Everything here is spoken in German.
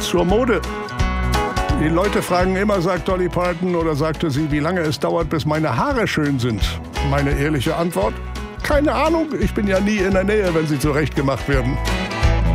zur Mode. Die Leute fragen immer, sagt Dolly Parton, oder sagte sie, wie lange es dauert, bis meine Haare schön sind. Meine ehrliche Antwort? Keine Ahnung, ich bin ja nie in der Nähe, wenn sie zurechtgemacht werden.